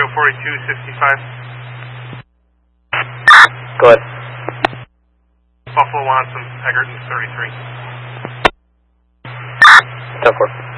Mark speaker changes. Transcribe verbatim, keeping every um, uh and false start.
Speaker 1: Ontario forty-two sixty-five.
Speaker 2: Go ahead.
Speaker 1: Buffalo wants some Egerton thirty-three.
Speaker 2: ten four.